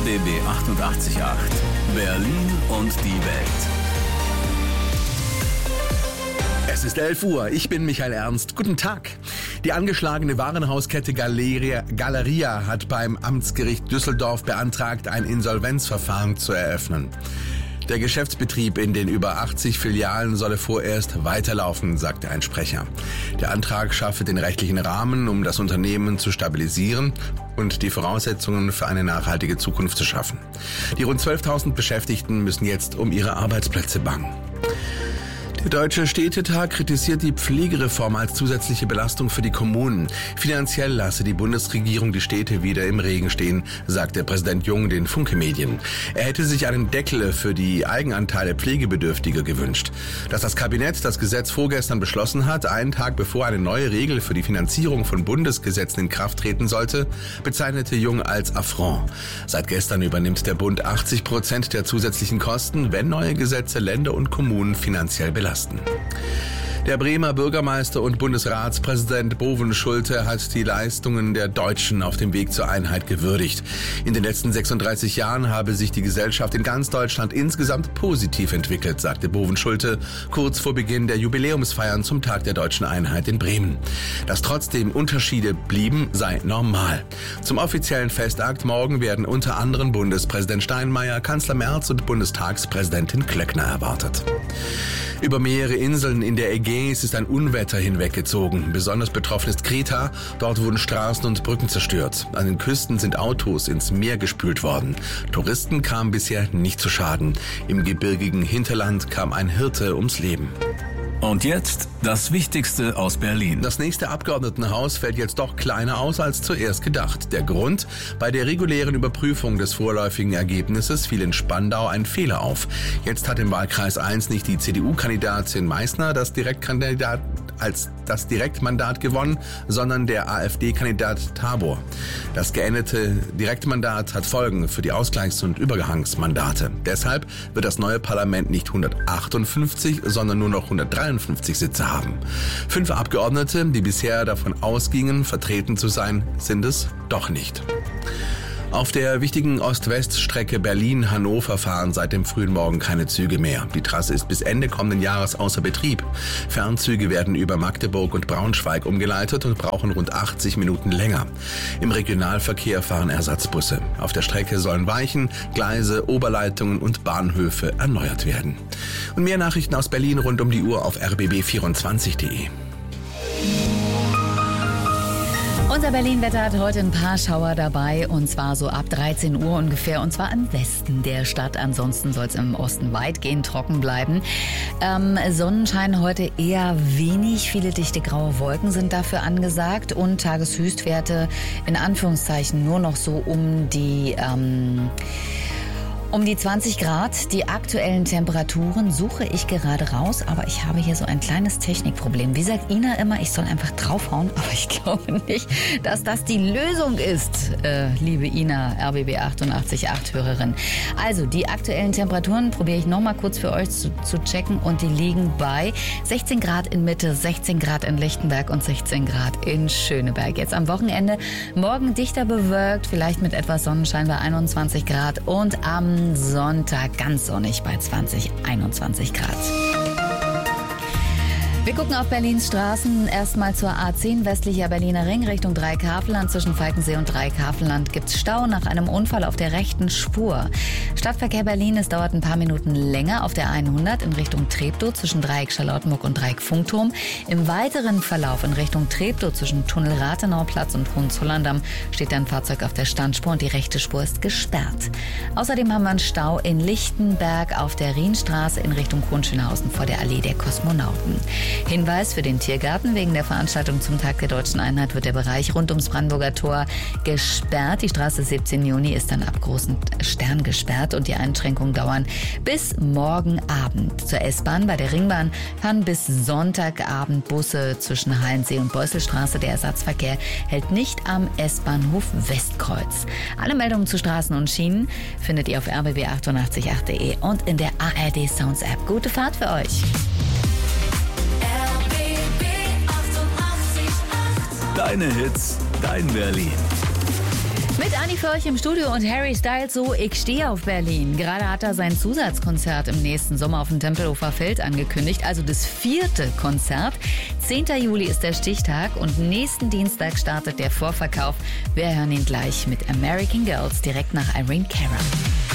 RBB 88.8 Berlin und die Welt. Es ist 11 Uhr, ich bin Michael Ernst. Guten Tag. Die angeschlagene Warenhauskette Galeria hat beim Amtsgericht Düsseldorf beantragt, ein Insolvenzverfahren zu eröffnen. Der Geschäftsbetrieb in den über 80 Filialen solle vorerst weiterlaufen, sagte ein Sprecher. Der Antrag schaffe den rechtlichen Rahmen, um das Unternehmen zu stabilisieren und die Voraussetzungen für eine nachhaltige Zukunft zu schaffen. Die rund 12.000 Beschäftigten müssen jetzt um ihre Arbeitsplätze bangen. Der Deutsche Städtetag kritisiert die Pflegereform als zusätzliche Belastung für die Kommunen. Finanziell lasse die Bundesregierung die Städte wieder im Regen stehen, sagte Präsident Jung den Funke-Medien. Er hätte sich einen Deckel für die Eigenanteile Pflegebedürftiger gewünscht. Dass das Kabinett das Gesetz vorgestern beschlossen hat, einen Tag bevor eine neue Regel für die Finanzierung von Bundesgesetzen in Kraft treten sollte, bezeichnete Jung als Affront. Seit gestern übernimmt der Bund 80% der zusätzlichen Kosten, wenn neue Gesetze Länder und Kommunen finanziell belasten. Der Bremer Bürgermeister und Bundesratspräsident Bovenschulte hat die Leistungen der Deutschen auf dem Weg zur Einheit gewürdigt. In den letzten 36 Jahren habe sich die Gesellschaft in ganz Deutschland insgesamt positiv entwickelt, sagte Bovenschulte kurz vor Beginn der Jubiläumsfeiern zum Tag der deutschen Einheit in Bremen. Dass trotzdem Unterschiede blieben, sei normal. Zum offiziellen Festakt morgen werden unter anderem Bundespräsident Steinmeier, Kanzler Merz und Bundestagspräsidentin Klöckner erwartet. Über mehrere Inseln in der Ägäis ist ein Unwetter hinweggezogen. Besonders betroffen ist Kreta. Dort wurden Straßen und Brücken zerstört. An den Küsten sind Autos ins Meer gespült worden. Touristen kamen bisher nicht zu Schaden. Im gebirgigen Hinterland kam ein Hirte ums Leben. Und jetzt das Wichtigste aus Berlin. Das nächste Abgeordnetenhaus fällt jetzt doch kleiner aus als zuerst gedacht. Der Grund? Bei der regulären Überprüfung des vorläufigen Ergebnisses fiel in Spandau ein Fehler auf. Jetzt hat im Wahlkreis 1 nicht die CDU-Kandidatin Meissner das Direktmandat gewonnen, sondern der AfD-Kandidat Tabor. Das geänderte Direktmandat hat Folgen für die Ausgleichs- und Übergangsmandate. Deshalb wird das neue Parlament nicht 158, sondern nur noch 153 Sitze haben. 5 Abgeordnete, die bisher davon ausgingen, vertreten zu sein, sind es doch nicht. Auf der wichtigen Ost-West-Strecke Berlin-Hannover fahren seit dem frühen Morgen keine Züge mehr. Die Trasse ist bis Ende kommenden Jahres außer Betrieb. Fernzüge werden über Magdeburg und Braunschweig umgeleitet und brauchen rund 80 Minuten länger. Im Regionalverkehr fahren Ersatzbusse. Auf der Strecke sollen Weichen, Gleise, Oberleitungen und Bahnhöfe erneuert werden. Und mehr Nachrichten aus Berlin rund um die Uhr auf rbb24.de. Unser Berlin-Wetter hat heute ein paar Schauer dabei und zwar so ab 13 Uhr ungefähr und zwar im Westen der Stadt. Ansonsten soll es im Osten weitgehend trocken bleiben. Sonnenschein heute eher wenig. Viele dichte graue Wolken sind dafür angesagt und Tageshöchstwerte in Anführungszeichen nur noch so um die 20 Grad. Die aktuellen Temperaturen suche ich gerade raus, aber ich habe hier so ein kleines Technikproblem. Wie sagt Ina immer, ich soll einfach draufhauen, aber ich glaube nicht, dass das die Lösung ist, liebe Ina, RBB 88.8 Hörerin. Also, die aktuellen Temperaturen probiere ich nochmal kurz für euch zu checken und die liegen bei 16 Grad in Mitte, 16 Grad in Lichtenberg und 16 Grad in Schöneberg. Jetzt am Wochenende morgen dichter bewölkt, vielleicht mit etwas Sonnenschein bei 21 Grad und am Sonntag ganz sonnig bei 21 Grad. Wir gucken auf Berlins Straßen. Erstmal zur A10 westlicher Berliner Ring Richtung Dreieck-Havelland. Zwischen Falkensee und Dreieck-Havelland gibt es Stau nach einem Unfall auf der rechten Spur. Stadtverkehr Berlin, es dauert ein paar Minuten länger auf der 100 in Richtung Treptow zwischen Dreieck Charlottenburg und Dreieck Funkturm. Im weiteren Verlauf in Richtung Treptow zwischen Tunnel Rathenauplatz und Hohenzollern-Damm steht ein Fahrzeug auf der Standspur und die rechte Spur ist gesperrt. Außerdem haben wir einen Stau in Lichtenberg auf der Rienstraße in Richtung Hohenschönhausen vor der Allee der Kosmonauten. Hinweis für den Tiergarten: Wegen der Veranstaltung zum Tag der Deutschen Einheit wird der Bereich rund ums Brandenburger Tor gesperrt. Die Straße 17 Juni ist dann ab Großen Stern gesperrt und die Einschränkungen dauern bis morgen Abend. Zur S-Bahn bei der Ringbahn fahren bis Sonntagabend Busse zwischen Hallensee und Beusselstraße. Der Ersatzverkehr hält nicht am S-Bahnhof Westkreuz. Alle Meldungen zu Straßen und Schienen findet ihr auf rbb888.de und in der ARD Sounds App. Gute Fahrt für euch. Deine Hits, dein Berlin. Mit Anni Money für euch im Studio und Harry Styles so, ich stehe auf Berlin. Gerade hat er sein Zusatzkonzert im nächsten Sommer auf dem Tempelhofer Feld angekündigt, also das 4. Konzert. 10. Juli ist der Stichtag und nächsten Dienstag startet der Vorverkauf. Wir hören ihn gleich mit American Girls direkt nach Irene Cara.